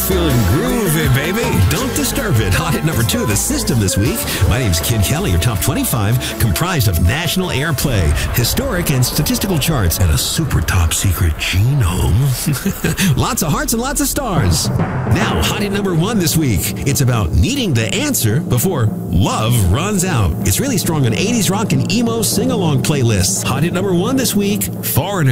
feeling groovy, baby. Don't disturb it. Hot hit number 2 of the system this week. My name's Kid Kelly. Your top 25 comprised of national airplay, historic and statistical charts, and a super top secret genome. Lots of hearts and lots of stars. Now, hot hit number 1 this week. It's about needing the answer before love runs out. It's really strong on 80s rock and emo sing-along playlists. Hot hit number 1 this week, Foreigner.